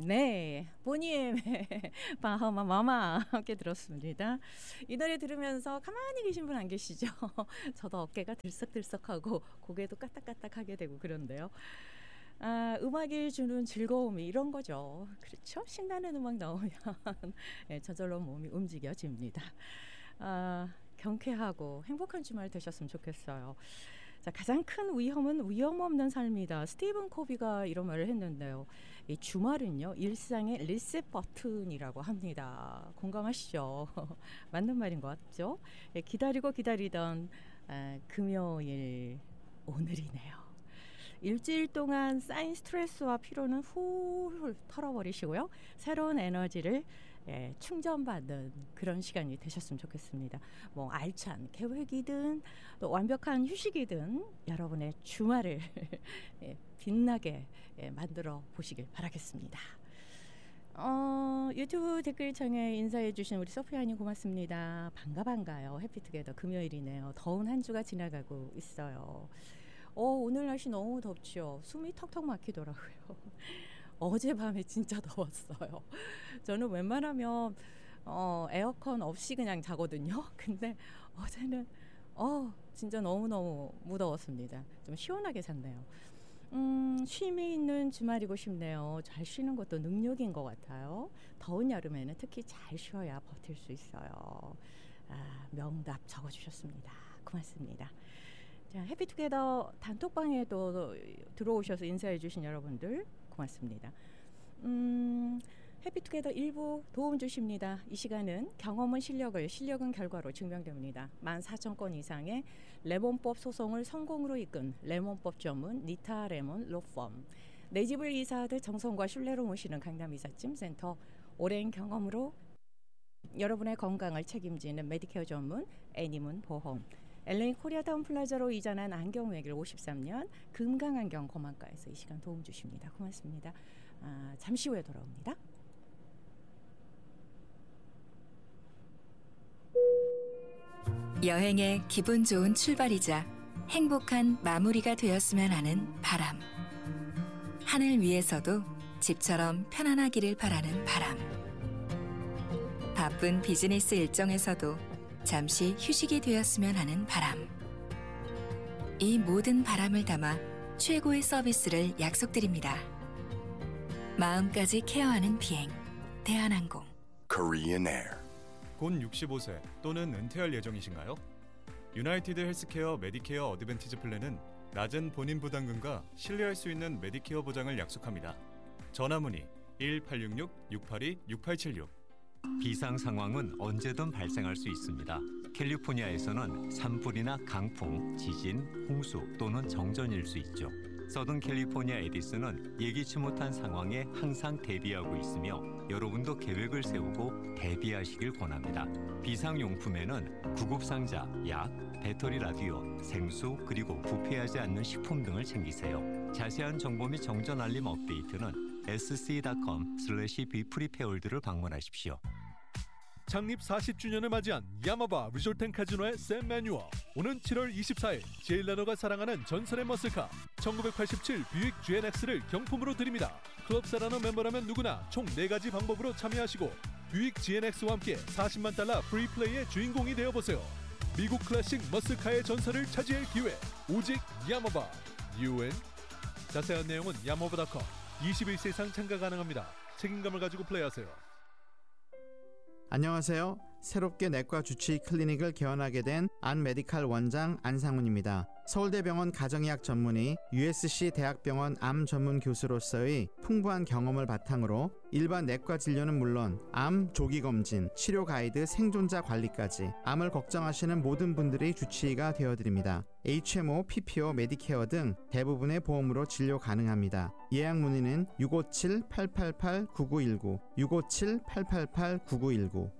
네, 보니엠의 바하마 마마 함께 들었습니다. 이 노래 들으면서 가만히 계신 분 안 계시죠? 저도 어깨가 들썩들썩하고 고개도 까딱까딱하게 되고 그런데요. 음악이 주는 즐거움이 이런 거죠. 그렇죠? 신나는 음악 나오면 저절로 몸이 움직여집니다. 경쾌하고 행복한 주말 되셨으면 좋겠어요. 자, 가장 큰 위험은 위험 없는 삶이다. 스티븐 코비가 이런 말을 했는데요. 이 주말은요, 일상의 리셋 버튼이라고 합니다. 공감하시죠? 맞는 말인 것 같죠? 기다리고 기다리던 금요일 오늘이네요. 일주일 동안 쌓인 스트레스와 피로는 훌훌 털어버리시고요. 새로운 에너지를 충전받는 그런 시간이 되셨으면 좋겠습니다. 뭐 알찬 계획이든 또 완벽한 휴식이든 여러분의 주말을 빛나게 만들어 보시길 바라겠습니다. 유튜브 댓글창에 인사해 주신 우리 소피아님 고맙습니다. 반가요. 해피투게더 금요일이네요. 더운 한 주가 지나가고 있어요. 오늘 날씨 너무 덥죠. 숨이 턱턱 막히더라고요. 어젯밤에 진짜 더웠어요. 저는 웬만하면 에어컨 없이 그냥 자거든요. 근데 어제는 진짜 너무너무 무더웠습니다. 좀 시원하게 잤네요. 쉼이 있는 주말이고 싶네요. 잘 쉬는 것도 능력인 것 같아요. 더운 여름에는 특히 잘 쉬어야 버틸 수 있어요. 명답 적어주셨습니다. 고맙습니다. 자, 해피투게더 단톡방에도 들어오셔서 인사해 주신 여러분들 고맙습니다. 해피투게더 일부 도움 주십니다. 이 시간은 경험은 실력은 결과로 증명됩니다. 14,000건 이상의 레몬법 소송을 성공으로 이끈 레몬법 전문 니타 레몬 로펌, 내 집을 이사하듯 정성과 신뢰로 모시는 강남 이삿짐 센터, 오랜 경험으로 여러분의 건강을 책임지는 메디케어 전문 애니문 보험, LA 코리아타운 플라자로 이전한 안경외길 53년 금강안경 고만가에서 이 시간 도움 주십니다. 고맙습니다. 잠시 후에 돌아옵니다. 여행의 기분 좋은 출발이자 행복한 마무리가 되었으면 하는 바람. 하늘 위에서도 집처럼 편안하기를 바라는 바람. 바쁜 비즈니스 일정에서도 잠시 휴식이 되었으면 하는 바람. 이 모든 바람을 담아 최고의 서비스를 약속드립니다. 마음까지 케어하는 비행, 대한항공. Korean Air. 곧 65세 또는 은퇴할 예정이신가요? 유나이티드 헬스케어 메디케어 어드밴티지 플랜은 낮은 본인 부담금과 신뢰할 수 있는 메디케어 보장을 약속합니다. 전화 문의 1866-682-6876. 비상 상황은 언제든 발생할 수 있습니다. 캘리포니아에서는 산불이나 강풍, 지진, 홍수 또는 정전일 수 있죠. 서든 캘리포니아 에디슨은 예기치 못한 상황에 항상 대비하고 있으며 여러분도 계획을 세우고 대비하시길 권합니다. 비상용품에는 구급상자, 약, 배터리 라디오, 생수, 그리고 부패하지 않는 식품 등을 챙기세요. 자세한 정보 및 정전 알림 업데이트는 sc.com/beprepared를 방문하십시오. 창립 40주년을 맞이한 야마바 리조트앤카지노의 샘 매뉴얼. 오는 7월 24일 제일라노가 사랑하는 전설의 머슬카 1987 뷰익 GNX를 경품으로 드립니다. 클럽 세라노 멤버라면 누구나 총 4가지 방법으로 참여하시고 뷰익 GNX와 함께 $400,000 프리플레이의 주인공이 되어보세요. 미국 클래식 머슬카의 전설을 차지할 기회, 오직 야마바. UN. 자세한 내용은 야마바.com. 21세 이상 참가 가능합니다. 책임감을 가지고 플레이하세요. 안녕하세요. 새롭게 내과 주치의 클리닉을 개원하게 된 안메디칼 원장 안상훈입니다. 서울대병원 가정의학 전문의, USC 대학병원 암 전문 교수로서의 풍부한 경험을 바탕으로 일반 내과 진료는 물론 암 조기 검진, 치료 가이드, 생존자 관리까지 암을 걱정하시는 모든 분들의 주치의가 되어드립니다. HMO, PPO, 메디케어 등 대부분의 보험으로 진료 가능합니다. 예약 문의는 657-888-9919, 657-888-9919.